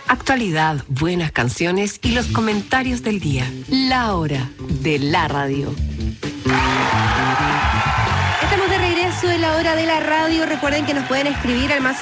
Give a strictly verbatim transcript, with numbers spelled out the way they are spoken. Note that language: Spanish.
Actualidad, buenas canciones y los comentarios del día. La hora de la radio. Estamos de regreso en la hora de la radio. Recuerden que nos pueden escribir al más